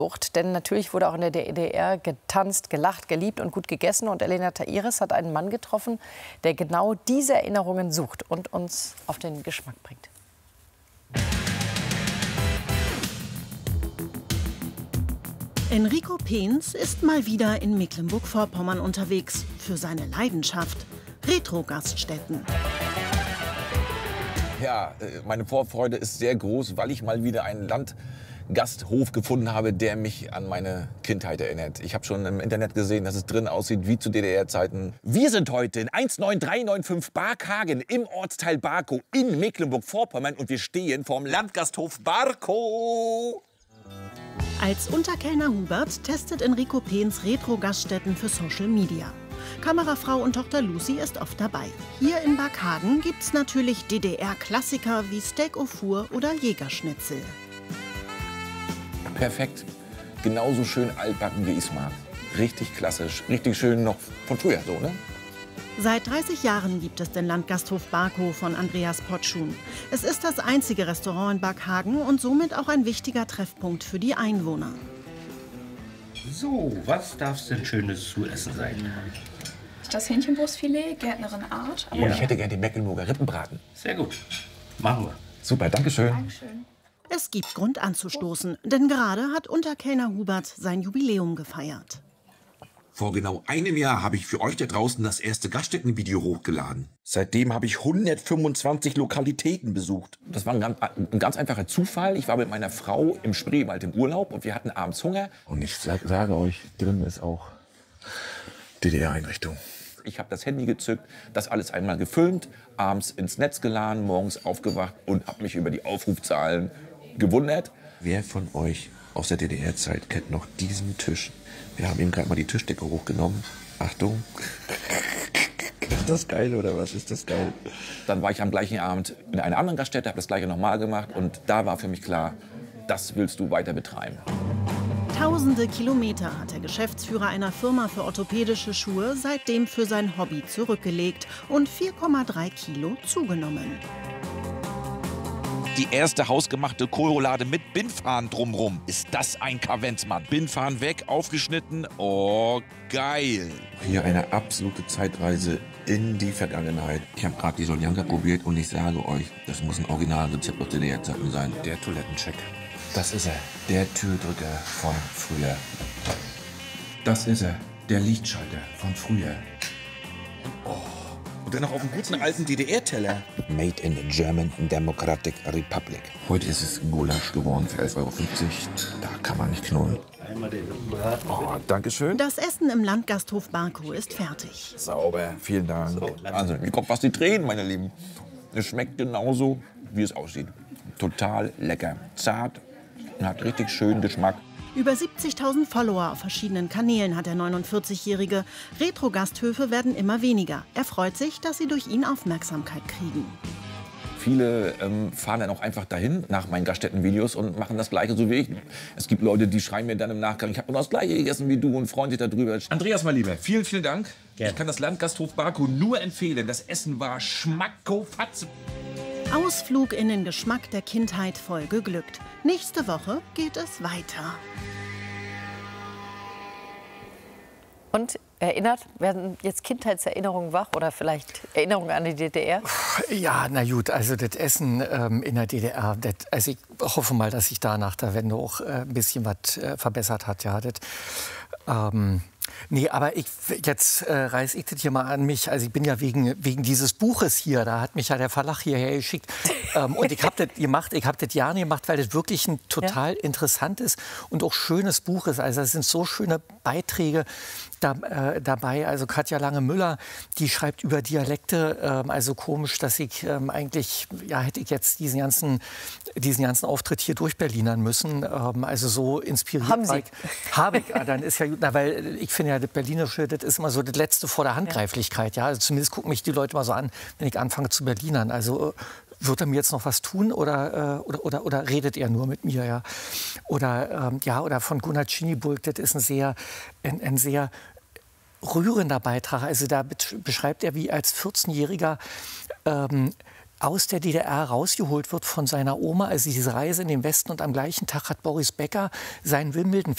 Denn natürlich wurde auch in der DDR getanzt, gelacht, geliebt und gut gegessen. Und Elena Thaires hat einen Mann getroffen, der genau diese Erinnerungen sucht und uns auf den Geschmack bringt. Enrico Peens ist mal wieder in Mecklenburg-Vorpommern unterwegs für seine Leidenschaft: Retro-Gaststätten. Ja, meine Vorfreude ist sehr groß, weil ich mal wieder einen Landgasthof gefunden habe, der mich an meine Kindheit erinnert. Ich habe schon im Internet gesehen, dass es drin aussieht wie zu DDR-Zeiten. Wir sind heute in 19395 Barkhagen im Ortsteil Barkow in Mecklenburg-Vorpommern und wir stehen vorm Landgasthof Barkow. Als Unterkellner Hubert testet Enrico Peens Retro-Gaststätten für Social Media. Kamerafrau und Tochter Lucy ist oft dabei. Hier in Barkhagen gibt's natürlich DDR-Klassiker wie Steak au Four oder Jägerschnitzel. Perfekt. Genauso schön altbacken, wie ich es mag. Richtig klassisch, richtig schön noch von früher so, ne? Seit 30 Jahren gibt es den Landgasthof Barkow von Andreas Potschun. Es ist das einzige Restaurant in Barkhagen und somit auch ein wichtiger Treffpunkt für die Einwohner. So, was darf es denn Schönes zu essen sein? Das Hähnchenbrustfilet, Gärtnerin Art. Und ich hätte gerne den Mecklenburger Rippenbraten. Sehr gut. Machen wir. Super, danke schön. Dankeschön. Es gibt Grund anzustoßen, denn gerade hat Unterkellner Hubert sein Jubiläum gefeiert. Vor genau einem Jahr habe ich für euch da draußen das erste Gaststättenvideo hochgeladen. Seitdem habe ich 125 Lokalitäten besucht. Das war ein ganz einfacher Zufall. Ich war mit meiner Frau im Spreewald im Urlaub und wir hatten abends Hunger. Und ich sage euch, drin ist auch DDR-Einrichtung. Ich habe das Handy gezückt, das alles einmal gefilmt, abends ins Netz geladen, morgens aufgewacht und habe mich über die Aufrufzahlen gewundert. Wer von euch aus der DDR-Zeit kennt noch diesen Tisch? Wir haben eben gerade mal die Tischdecke hochgenommen. Achtung. Ist das geil oder was? Ist das geil? Dann war ich am gleichen Abend in einer anderen Gaststätte, habe das gleiche nochmal gemacht und da war für mich klar, das willst du weiter betreiben. Tausende Kilometer hat der Geschäftsführer einer Firma für orthopädische Schuhe seitdem für sein Hobby zurückgelegt und 4,3 Kilo zugenommen. Die erste hausgemachte Kohlroulade mit Bindfaden drumrum. Ist das ein Kavenzmann? Bindfaden weg, aufgeschnitten. Oh, geil. Hier eine absolute Zeitreise in die Vergangenheit. Ich habe gerade die Soljanka probiert und ich sage euch, das muss ein Originalrezept aus DDR-Zeiten sein. Der Toilettencheck. Das ist er, der Türdrücker von früher. Das ist er, der Lichtschalter von früher. Oh. Und dann noch auf dem guten alten DDR-Teller. Made in the German Democratic Republic. Heute ist es Gulasch geworden für 11,50 €. Da kann man nicht knurren. Oh, danke schön. Das Essen im Landgasthof Barkow ist fertig. Sauber, vielen Dank. Also, mir kommt fast die Tränen, meine Lieben. Es schmeckt genauso, wie es aussieht. Total lecker, zart und hat richtig schönen Geschmack. Über 70.000 Follower auf verschiedenen Kanälen hat der 49-Jährige. Retro-Gasthöfe werden immer weniger. Er freut sich, dass sie durch ihn Aufmerksamkeit kriegen. Viele fahren dann auch einfach dahin nach meinen Gaststättenvideos und machen das Gleiche so wie ich. Es gibt Leute, die schreiben mir dann im Nachgang, ich habe nur das Gleiche gegessen wie du und freuen sich darüber. Andreas, mein Lieber, vielen, vielen Dank. Gerne. Ich kann das Landgasthof Barkow nur empfehlen. Das Essen war schmackofatze. Ausflug in den Geschmack der Kindheit voll geglückt. Nächste Woche geht es weiter. Und erinnert, werden jetzt Kindheitserinnerungen wach oder vielleicht Erinnerungen an die DDR? Ja, na gut, also das Essen in der DDR, also ich hoffe mal, dass sich da nach der Wende auch ein bisschen was verbessert hat. Ja, nee, aber jetzt reiß ich das hier mal an mich. Also ich bin ja wegen dieses Buches hier, da hat mich ja der Verlag hierher geschickt. Und ich habe das gemacht, gerne gemacht, weil das wirklich ein total interessantes und auch schönes Buch ist. Also es sind so schöne Beiträge dabei. Also Katja Lange-Müller, die schreibt über Dialekte. Also komisch, dass ich eigentlich, ja, hätte ich jetzt diesen ganzen Auftritt hier durchberlinern müssen. Also so inspiriert. Haben Sie? Habe ich. Dann ist ja gut, na, weil ich finde ja, das Berlinerische, das ist immer so das Letzte vor der Handgreiflichkeit. Ja? Also zumindest gucken mich die Leute mal so an, wenn ich anfange zu Berlinern. Also wird er mir jetzt noch was tun oder redet er nur mit mir? Ja? Oder von Gunnar Czinibulk, das ist ein sehr rührender Beitrag. Also da beschreibt er, wie als 14-Jähriger aus der DDR rausgeholt wird von seiner Oma, also diese Reise in den Westen. Und am gleichen Tag hat Boris Becker seinen Wimbledon